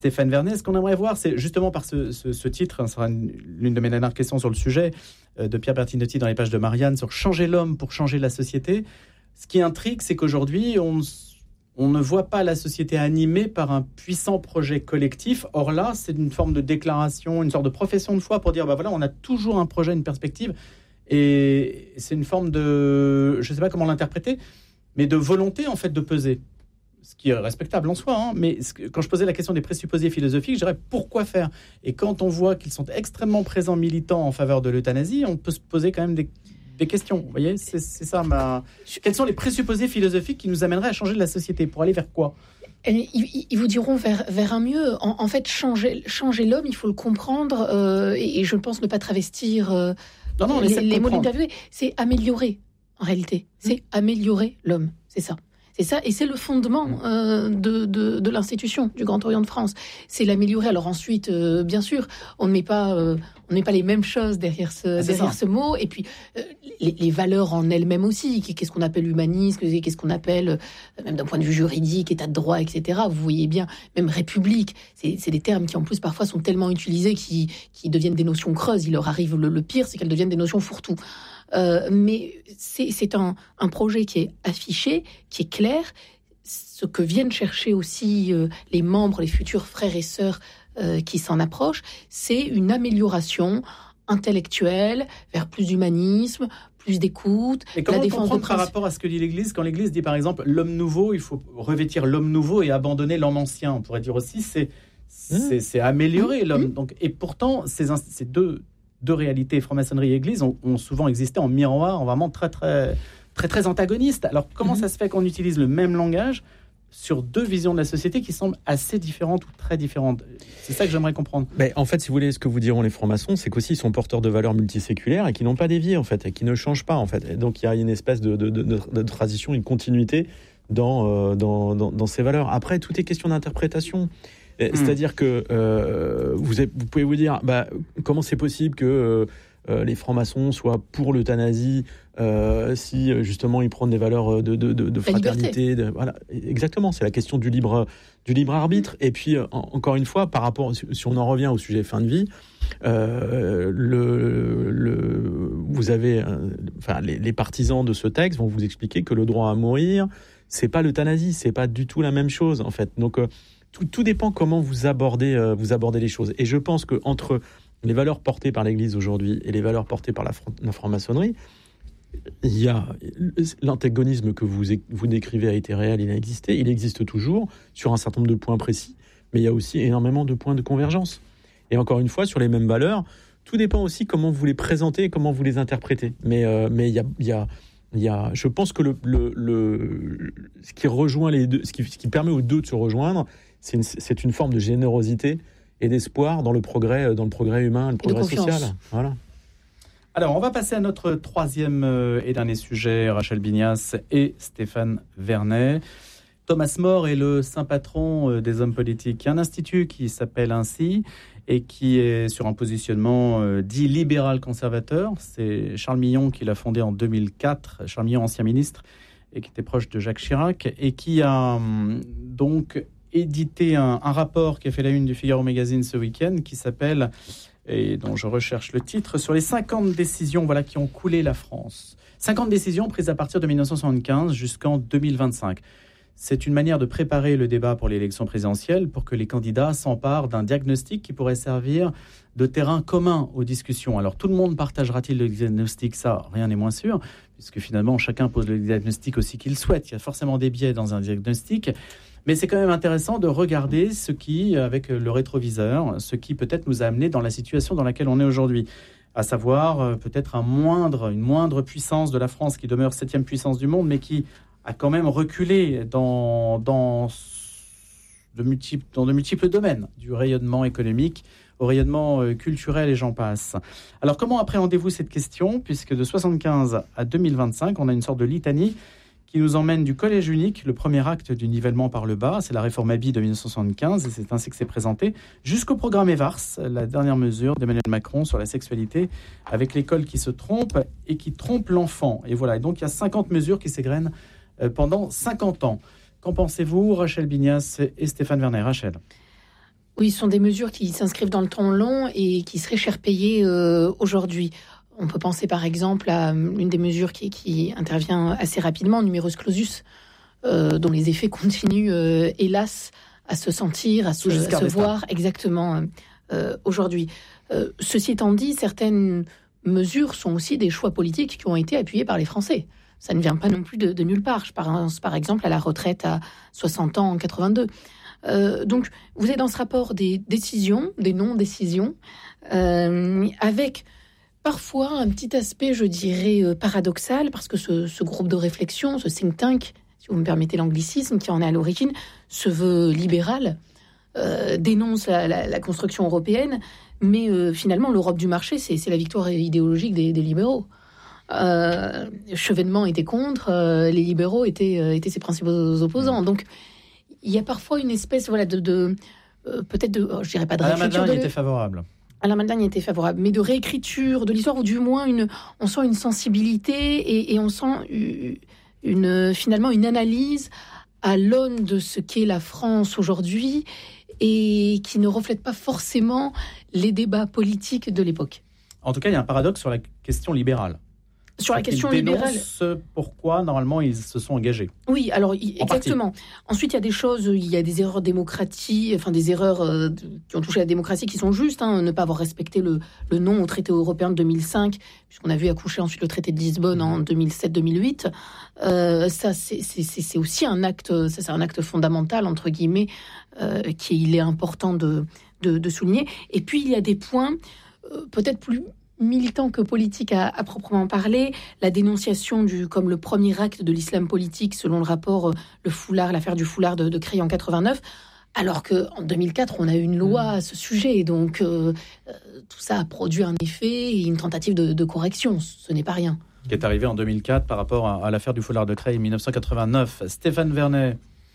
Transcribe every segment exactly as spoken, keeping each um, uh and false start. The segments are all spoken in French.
Stéphane Vernet, ce qu'on aimerait voir, c'est justement par ce, ce, ce titre, hein, ce sera une, l'une de mes dernières questions sur le sujet, euh, de Pierre Bertinotti dans les pages de Marianne, sur changer l'homme pour changer la société. Ce qui intrigue, c'est qu'aujourd'hui, on, on ne voit pas la société animée par un puissant projet collectif. Or là, c'est une forme de déclaration, une sorte de profession de foi pour dire, bah voilà, on a toujours un projet, une perspective. Et c'est une forme de, je ne sais pas comment l'interpréter, mais de volonté, en fait, de peser. Ce qui est respectable en soi, hein, mais quand je posais la question des présupposés philosophiques, je dirais pourquoi faire ? Et quand on voit qu'ils sont extrêmement présents, militants en faveur de l'euthanasie, on peut se poser quand même des, des questions. Vous voyez, c'est, c'est ça ma... Quels sont les présupposés philosophiques qui nous amèneraient à changer la société ? Pour aller vers quoi ? Ils, ils vous diront vers, vers un mieux. En, en fait, changer, changer l'homme, il faut le comprendre, euh, et, et je pense ne pas travestir euh, non, non, les, les mots d'interview. C'est améliorer, en réalité. C'est mmh. améliorer l'homme, c'est ça. C'est ça, et c'est le fondement euh, de, de, de l'institution du Grand Orient de France. C'est l'améliorer. Alors ensuite, euh, bien sûr, on ne met pas, euh, on ne met pas les mêmes choses derrière ce, ah, derrière ce mot. Et puis euh, les, les valeurs en elles-mêmes aussi. Qu'est-ce qu'on appelle humanisme ? Qu'est-ce qu'on appelle, euh, même d'un point de vue juridique, état de droit, et cetera. Vous voyez bien, même république. C'est, c'est des termes qui en plus parfois sont tellement utilisés qui, qui deviennent des notions creuses. Il leur arrive le, le pire, c'est qu'elles deviennent des notions fourre-tout. Euh, mais c'est, c'est un, un projet qui est affiché, qui est clair. Ce que viennent chercher aussi euh, les membres, les futurs frères et sœurs euh, qui s'en approchent, c'est une amélioration intellectuelle vers plus d'humanisme, plus d'écoute. Et comment la défense comprendre de par rapport à ce que dit l'Église ? Quand l'Église dit par exemple l'homme nouveau, il faut revêtir l'homme nouveau et abandonner l'homme ancien. On pourrait dire aussi c'est c'est, c'est améliorer mmh. l'homme. Donc, et pourtant ces, ces deux Deux réalités, franc-maçonnerie et Église, ont, ont souvent existé en miroir, vraiment très, très, très, très antagonistes. Alors, comment mm-hmm. ça se fait qu'on utilise le même langage sur deux visions de la société qui semblent assez différentes ou très différentes ? C'est ça que j'aimerais comprendre. Mais en fait, si vous voulez, ce que vous diront les francs-maçons, c'est qu'aussi ils sont porteurs de valeurs multiséculaires et qui n'ont pas dévié, en fait, et qui ne changent pas, en fait. Et donc, il y a une espèce de, de, de, de, de tradition, une continuité dans, euh, dans, dans, dans ces valeurs. Après, tout est question d'interprétation. C'est-à-dire que euh, vous, avez, vous pouvez vous dire, bah, comment c'est possible que euh, les francs-maçons soient pour l'euthanasie euh, si justement ils prennent des valeurs de, de, de, de fraternité. De, voilà, exactement, c'est la question du libre, du libre arbitre. Et puis, en, encore une fois, par rapport, si on en revient au sujet fin de vie, euh, le, le, vous avez, enfin, les, les partisans de ce texte vont vous expliquer que le droit à mourir, c'est pas l'euthanasie, c'est pas du tout la même chose, en fait. Donc, euh, Tout, tout dépend comment vous abordez, euh, vous abordez les choses. Et je pense qu'entre les valeurs portées par l'Église aujourd'hui et les valeurs portées par la, fr- la franc-maçonnerie, il y a l'antagonisme que vous, vous décrivez a été réel, il a existé, il existe toujours sur un certain nombre de points précis, mais il y a aussi énormément de points de convergence. Et encore une fois, sur les mêmes valeurs, tout dépend aussi comment vous les présentez et comment vous les interprétez. Mais, euh, mais il y a... Il y a Il y a, je pense que le, le, le, ce qui rejoint les deux, ce qui, ce qui permet aux deux de se rejoindre, c'est une, c'est une forme de générosité et d'espoir dans le progrès, dans le progrès humain, le progrès social. Voilà. Alors, on va passer à notre troisième et dernier sujet, Rachel Bignas et Stéphane Vernet. Thomas More est le saint patron des hommes politiques. Il y a un institut qui s'appelle ainsi et qui est sur un positionnement euh, dit libéral-conservateur. C'est Charles Millon qui l'a fondé en deux mille quatre. Charles Millon, ancien ministre, et qui était proche de Jacques Chirac, et qui a hum, donc édité un, un rapport qui a fait la une du Figaro Magazine ce week-end, qui s'appelle, et dont je recherche le titre, sur les cinquante décisions voilà, qui ont coulé la France. cinquante décisions prises à partir de dix-neuf cent soixante-quinze jusqu'en deux mille vingt-cinq. C'est une manière de préparer le débat pour l'élection présidentielle pour que les candidats s'emparent d'un diagnostic qui pourrait servir de terrain commun aux discussions. Alors, tout le monde partagera-t-il le diagnostic ? Ça, rien n'est moins sûr, puisque finalement, chacun pose le diagnostic aussi qu'il souhaite. Il y a forcément des biais dans un diagnostic, mais c'est quand même intéressant de regarder ce qui, avec le rétroviseur, ce qui peut-être nous a amené dans la situation dans laquelle on est aujourd'hui. À savoir, peut-être un moindre, une moindre puissance de la France qui demeure septième puissance du monde, mais qui a quand même reculé dans, dans, de multiples, dans de multiples domaines, du rayonnement économique au rayonnement culturel et j'en passe. Alors comment appréhendez-vous cette question ? Puisque de soixante-quinze à deux mille vingt-cinq, on a une sorte de litanie qui nous emmène du collège unique, le premier acte du nivellement par le bas, c'est la réforme Haby de dix-neuf cent soixante-quinze, et c'est ainsi que c'est présenté, jusqu'au programme Evars, la dernière mesure d'Emmanuel Macron sur la sexualité, avec l'école qui se trompe et qui trompe l'enfant. Et voilà, et donc il y a cinquante mesures qui s'égrènent pendant cinquante ans. Qu'en pensez-vous, Rachel Bignas et Stéphane Vernet ? Rachel ? Oui, ce sont des mesures qui s'inscrivent dans le temps long et qui seraient cher payées euh, aujourd'hui. On peut penser par exemple à une des mesures qui, qui intervient assez rapidement, numerus clausus, euh, dont les effets continuent, euh, hélas, à se sentir, à se, à se voir exactement euh, aujourd'hui. Euh, ceci étant dit, certaines mesures sont aussi des choix politiques qui ont été appuyés par les Français. Ça ne vient pas non plus de, de nulle part. Je pense par exemple à la retraite à soixante ans en quatre-vingt-deux. Euh, donc, vous êtes dans ce rapport des décisions, des non-décisions, euh, avec parfois un petit aspect, je dirais, euh, paradoxal, parce que ce, ce groupe de réflexion, ce think tank, si vous me permettez l'anglicisme, qui en est à l'origine, se veut libéral, euh, dénonce la, la, la construction européenne, mais euh, finalement, l'Europe du marché, c'est, c'est la victoire idéologique des, des libéraux. Euh, Chevènement était contre, euh, les libéraux étaient, euh, étaient ses principaux opposants. Donc, il y a parfois une espèce, voilà, de, de euh, peut-être de, oh, je dirais pas de réécriture. Alain Madelin, il était favorable. Alain Madelin y était favorable, mais de réécriture de l'histoire, ou du moins une, on sent une sensibilité et, et on sent une, une, finalement une analyse à l'aune de ce qu'est la France aujourd'hui et qui ne reflète pas forcément les débats politiques de l'époque. En tout cas, il y a un paradoxe sur la question libérale. Sur la question libérale. Pourquoi, normalement, ils se sont engagés. Oui, alors, exactement. Ensuite, il y a des choses, il y a des erreurs démocratiques, enfin, des erreurs euh, qui ont touché la démocratie qui sont justes. Hein, ne pas avoir respecté le, le non au traité européen de deux mille cinq, puisqu'on a vu accoucher ensuite le traité de Lisbonne en deux mille sept deux mille huit. Euh, ça, c'est, c'est, c'est aussi un acte, ça, c'est un acte fondamental, entre guillemets, euh, qu'il est important de, de, de souligner. Et puis, il y a des points euh, peut-être plus militant que politique à, à proprement parler, la dénonciation du comme le premier acte de l'islam politique selon le rapport le foulard, l'affaire du foulard de, de Creil en quatre-vingt-neuf, alors qu'en deux mille quatre on a eu une loi à ce sujet, donc euh, tout ça a produit un effet et une tentative de, de correction, ce n'est pas rien. Qui est arrivé en deux mille quatre par rapport à, à l'affaire du foulard de Creil en dix-neuf cent quatre-vingt-neuf. Stéphane Vernet.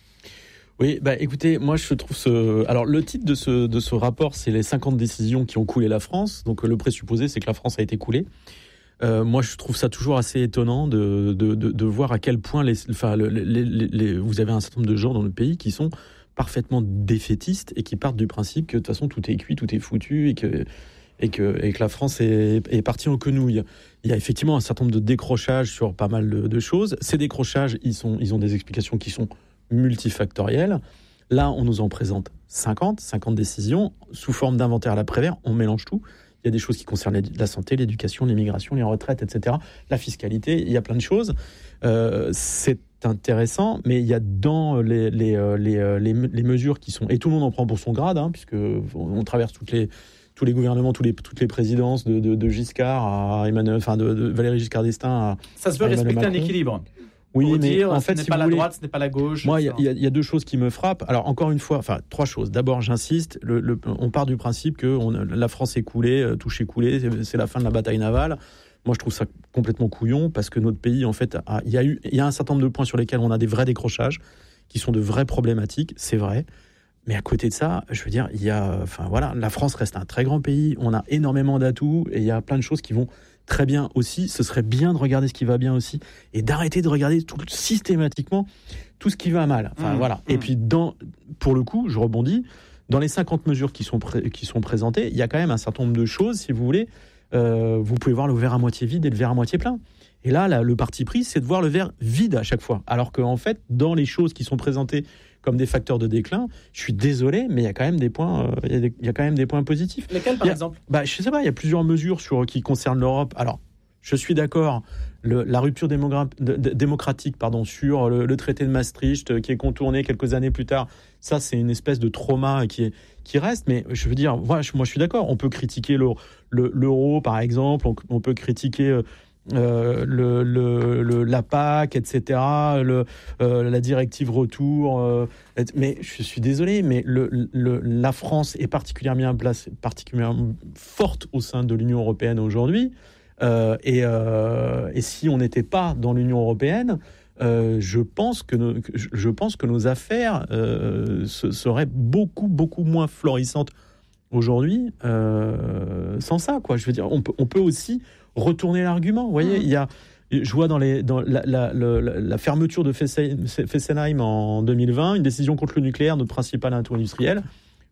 Oui, bah écoutez, moi je trouve ce... Alors le titre de ce, de ce rapport, c'est les cinquante décisions qui ont coulé la France. Donc le présupposé, c'est que la France a été coulée. Euh, moi je trouve ça toujours assez étonnant de, de, de, de voir à quel point les, enfin, les, les, les, vous avez un certain nombre de gens dans le pays qui sont parfaitement défaitistes et qui partent du principe que de toute façon tout est cuit, tout est foutu et que, et que, et que la France est, est partie en quenouille. Il y a effectivement un certain nombre de décrochages sur pas mal de, de choses. Ces décrochages, ils, sont, ils ont des explications qui sont multifactoriel. Là, on nous en présente cinquante, cinquante décisions sous forme d'inventaire à la Prévert. On mélange tout. Il y a des choses qui concernent la santé, l'éducation, l'immigration, les retraites, et cetera. La fiscalité, il y a plein de choses. Euh, c'est intéressant, mais il y a dans les, les, les, les, les mesures qui sont... Et tout le monde en prend pour son grade, hein, puisque on traverse toutes les, tous les gouvernements, tous les, toutes les présidences, de, de, de Giscard à Emmanuel... Enfin, de, de Valéry Giscard d'Estaing à... Ça se veut respecter un équilibre. Oui, pour mais dire, en fait, ce n'est si pas vous la voulez, droite, ce n'est pas la gauche. Moi, il y, y, y a deux choses qui me frappent. Alors, encore une fois, enfin, trois choses. D'abord, j'insiste, le, le, on part du principe que on, la France est coulée, touche est coulée, c'est, c'est la fin de la bataille navale. Moi, je trouve ça complètement couillon parce que notre pays, en fait, il y a eu, il y a un certain nombre de points sur lesquels on a des vrais décrochages, qui sont de vraies problématiques, c'est vrai. Mais à côté de ça, je veux dire, il y a, enfin voilà, la France reste un très grand pays, on a énormément d'atouts et il y a plein de choses qui vont très bien aussi. Ce serait bien de regarder ce qui va bien aussi et d'arrêter de regarder tout, systématiquement tout ce qui va mal. Enfin mmh, voilà. Mmh. Et puis dans, pour le coup, je rebondis, dans les cinquante mesures qui sont pré- qui sont présentées, il y a quand même un certain nombre de choses, si vous voulez. Euh, vous pouvez voir le verre à moitié vide et le verre à moitié plein. Et là, là, le parti pris, c'est de voir le verre vide à chaque fois. Alors qu'en fait, dans les choses qui sont présentées comme des facteurs de déclin, je suis désolé, mais il y a quand même des points, euh, il, y a des, il y a quand même des points positifs. Lesquels, par a, exemple ? Bah, je sais pas, il y a plusieurs mesures sur, qui concernent l'Europe. Alors, je suis d'accord, le, la rupture démogra- de, de, démocratique pardon, sur le, le traité de Maastricht, euh, qui est contourné quelques années plus tard, ça, c'est une espèce de trauma qui, est, qui reste. Mais je veux dire, moi, je, moi, je suis d'accord, on peut critiquer le, le, l'euro, par exemple, on, on peut critiquer... Euh, Euh, le, le, le, la P A C, et cetera, le, euh, la directive retour. Euh, mais je suis désolé, mais le, le, la France est particulièrement, place, particulièrement forte au sein de l'Union européenne aujourd'hui. Euh, et, euh, et si on n'était pas dans l'Union européenne, euh, je, pense que nos, je pense que nos affaires euh, seraient beaucoup, beaucoup moins florissantes aujourd'hui euh, sans ça, quoi. Je veux dire, on peut, on peut aussi retourner l'argument. Vous voyez, mmh. il y a, je vois dans, les, dans la, la, la, la fermeture de Fessenheim en deux mille vingt, une décision contre le nucléaire, notre principal atout industriel.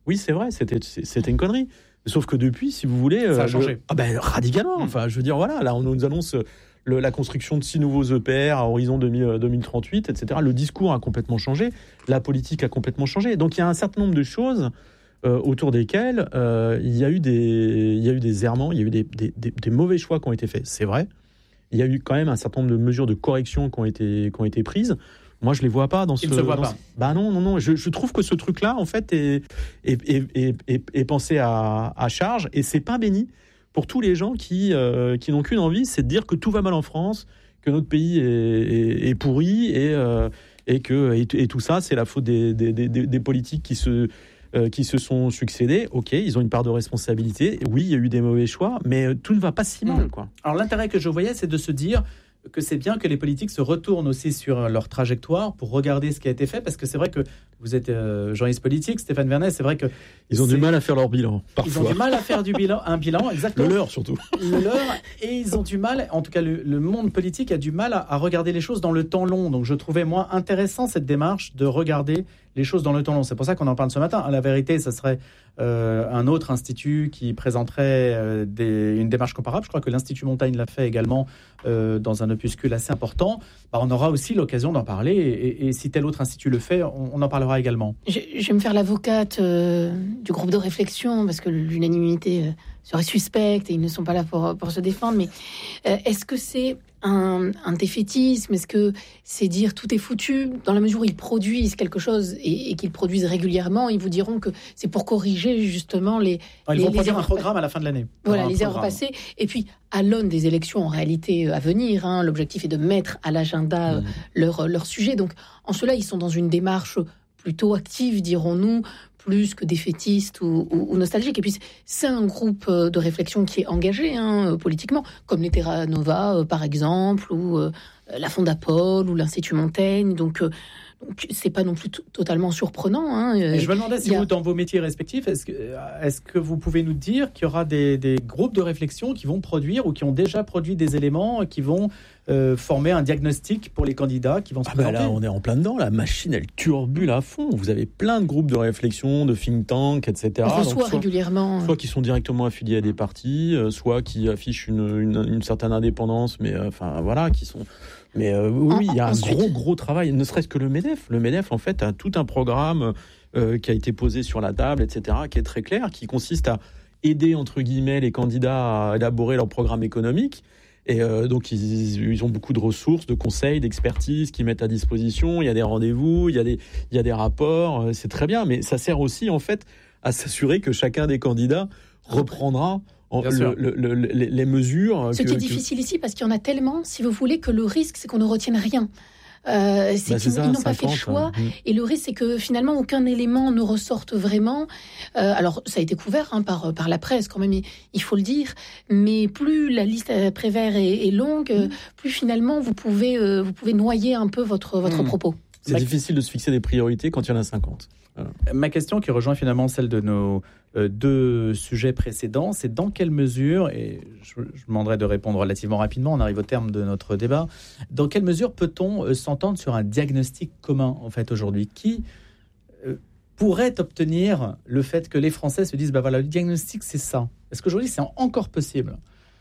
Oui, c'est vrai, c'était, c'était une connerie. Sauf que depuis, si vous voulez... Ça a euh, changé. Le, ah ben, radicalement. Mmh. Enfin, je veux dire, voilà, là, on nous annonce le, la construction de six nouveaux E P R à horizon deux mille trente-huit, et cetera. Le discours a complètement changé. La politique a complètement changé. Donc, il y a un certain nombre de choses euh, autour desquelles euh, il y a eu des, il y a eu des errements, il y a eu des, des, des, des mauvais choix qui ont été faits. C'est vrai. Il y a eu quand même un certain nombre de mesures de correction qui ont été, qui ont été prises. Moi, je les vois pas dans ce. Il ne se voit dans pas. Ce... Bah non, non, non. Je, je trouve que ce truc-là, en fait, est, est, est, est, est, est pensé à, à charge, et c'est pas béni pour tous les gens qui, euh, qui n'ont qu'une envie, c'est de dire que tout va mal en France, que notre pays est, est, est pourri, et, euh, et que et, et tout ça, c'est la faute des, des, des, des politiques qui se euh, qui se sont succédés. Ok, ils ont une part de responsabilité. Oui, il y a eu des mauvais choix, mais tout ne va pas si mal, quoi. Alors l'intérêt que je voyais, c'est de se dire que c'est bien que les politiques se retournent aussi sur leur trajectoire pour regarder ce qui a été fait, parce que c'est vrai que vous êtes euh, journaliste politique, Stéphane Vernet, c'est vrai que... Ils ont du mal à faire leur bilan, parfois. Ils ont du mal à faire du bilan, un bilan, exactement. Le leur, surtout. Le leur, et ils ont du mal, en tout cas le, le monde politique a du mal à, à regarder les choses dans le temps long. Donc je trouvais, moi, intéressant cette démarche de regarder les choses dans le temps long. C'est pour ça qu'on en parle ce matin. À la vérité, ça serait euh, un autre institut qui présenterait euh, des, une démarche comparable. Je crois que l'Institut Montaigne l'a fait également euh, dans un opuscule assez important. Bah, on aura aussi l'occasion d'en parler, et, et, et si tel autre institut le fait, on, on en parlera également. Je, je vais me faire l'avocate euh, du groupe de réflexion, parce que l'unanimité euh, serait suspecte et ils ne sont pas là pour, pour se défendre. Mais euh, est-ce que c'est un, un défaitisme? Est-ce que c'est dire tout est foutu? Dans la mesure où ils produisent quelque chose et, et qu'ils produisent régulièrement, ils vous diront que c'est pour corriger justement les... Ils les, vont les produire erreurs, un programme à la fin de l'année. Voilà, les erreurs passées. Et puis, à l'aune des élections en réalité à venir, hein, l'objectif est de mettre à l'agenda mmh. leur, leur sujet. Donc, en cela, ils sont dans une démarche plutôt active, dirons-nous, plus que défaitiste ou, ou, ou nostalgique. Et puis, c'est un groupe de réflexion qui est engagé hein, politiquement, comme les Terra Nova, euh, par exemple, ou euh, la Fondapol, ou l'Institut Montaigne. Donc, euh, donc c'est pas non plus t- totalement surprenant. Hein. Et je me demandais si a... vous, dans vos métiers respectifs, est-ce que, est-ce que vous pouvez nous dire qu'il y aura des, des groupes de réflexion qui vont produire ou qui ont déjà produit des éléments qui vont euh, former un diagnostic pour les candidats qui vont se ah bah présenter? Là, on est en plein dedans. La machine, elle turbule à fond. Vous avez plein de groupes de réflexion, de think tank, et cetera. On reçoit soit, régulièrement. Soit qui sont directement affiliés à des partis, euh, soit qui affichent une, une, une certaine indépendance, mais euh, enfin voilà, qui sont... Mais euh, oui, il y a un Ensuite. gros, gros travail, ne serait-ce que le MEDEF. Le MEDEF, en fait, a tout un programme euh, qui a été posé sur la table, et cetera, qui est très clair, qui consiste à aider, entre guillemets, les candidats à élaborer leur programme économique. Et euh, donc, ils, ils ont beaucoup de ressources, de conseils, d'expertise qu'ils mettent à disposition. Il y a des rendez-vous, il y a des, il y a des rapports, c'est très bien. Mais ça sert aussi, en fait, à s'assurer que chacun des candidats reprendra... Le, le, le, les, les mesures. Ce que, qui est difficile que... ici, parce qu'il y en a tellement, si vous voulez, que le risque, c'est qu'on ne retienne rien. Euh, c'est bah, qu'ils n'ont pas fait le choix. Hein. Et le risque, c'est que finalement, aucun élément ne ressorte vraiment. Euh, alors, ça a été couvert hein, par, par la presse, quand même, il faut le dire. Mais plus la liste Prévert est, est longue, mmh. plus finalement, vous pouvez, euh, vous pouvez noyer un peu votre, votre mmh. propos. C'est Ma... difficile de se fixer des priorités quand il y en a cinquante. Voilà. Ma question qui rejoint finalement celle de nos euh, deux sujets précédents, c'est dans quelle mesure, et je, je demanderai de répondre relativement rapidement, on arrive au terme de notre débat, dans quelle mesure peut-on euh, s'entendre sur un diagnostic commun en fait aujourd'hui qui euh, pourrait obtenir le fait que les Français se disent bah voilà, le diagnostic c'est ça. Est-ce qu'aujourd'hui c'est encore possible?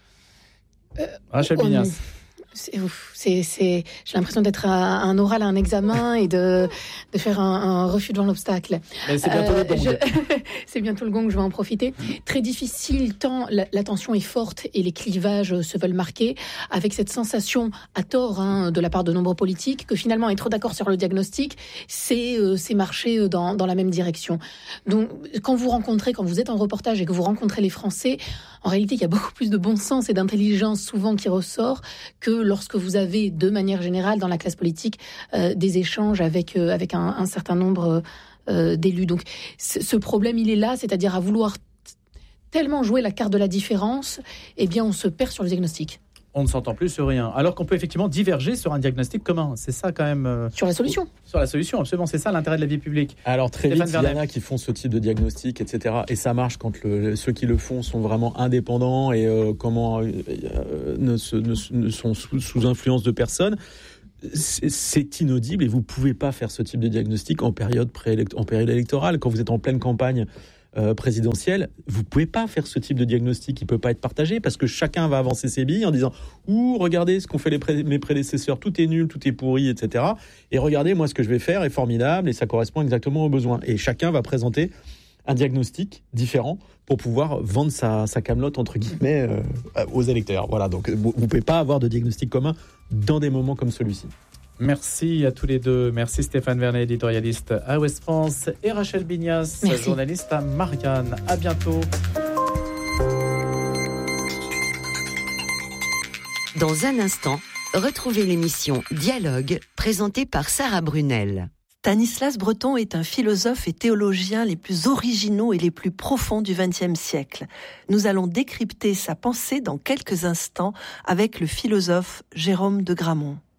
euh, Rachel on... Binas. C'est, c'est, c'est, j'ai l'impression d'être à un oral, à un examen et de, de faire un, un refus devant l'obstacle. Mais c'est bientôt euh, le gong. Je, c'est bientôt le gong, je vais en profiter. Très difficile, tant la, la tension est forte et les clivages se veulent marquer, avec cette sensation, à tort, hein, de la part de nombreux politiques, que finalement être d'accord sur le diagnostic, c'est, euh, c'est marcher dans, dans la même direction. Donc, quand vous rencontrez, quand vous êtes en reportage et que vous rencontrez les Français, en réalité, il y a beaucoup plus de bon sens et d'intelligence souvent qui ressort que lorsque vous avez, de manière générale, dans la classe politique, euh, des échanges avec, euh, avec un, un certain nombre euh, d'élus. Donc, c- ce problème, il est là, c'est-à-dire à vouloir t- tellement jouer la carte de la différence, eh bien, on se perd sur le diagnostic. On ne s'entend plus sur rien. Alors qu'on peut effectivement diverger sur un diagnostic commun. C'est ça quand même... Euh, sur la solution. Sur la solution, absolument. C'est ça l'intérêt de la vie publique. Alors très Stéphane vite, Vernet. Il y en a qui font ce type de diagnostic, et cetera. Et ça marche quand le, ceux qui le font sont vraiment indépendants et euh, comment euh, ne, se, ne, ne sont sous, sous influence de personne. c'est, c'est inaudible et vous ne pouvez pas faire ce type de diagnostic en période, préélect- en période électorale. Quand vous êtes en pleine campagne euh, présidentielle, vous ne pouvez pas faire ce type de diagnostic. Il ne peut pas être partagé parce que chacun va avancer ses billes en disant « Ouh, regardez ce qu'ont fait les pré- mes prédécesseurs, tout est nul, tout est pourri, et cetera. Et regardez, moi, ce que je vais faire est formidable et ça correspond exactement aux besoins. » Et chacun va présenter un diagnostic différent pour pouvoir vendre sa, sa camelote, entre guillemets, euh, aux électeurs. Voilà, donc vous ne pouvez pas avoir de diagnostic commun dans des moments comme celui-ci. Merci à tous les deux. Merci Stéphane Vernet, éditorialiste à Ouest France, et Rachel Bignas, Merci. journaliste à Marianne. À bientôt. Dans un instant, retrouvez l'émission Dialogue, présentée par Sarah Brunel. Stanislas Breton est un philosophe et théologien les plus originaux et les plus profonds du vingtième siècle. Nous allons décrypter sa pensée dans quelques instants avec le philosophe Jérôme de Gramont.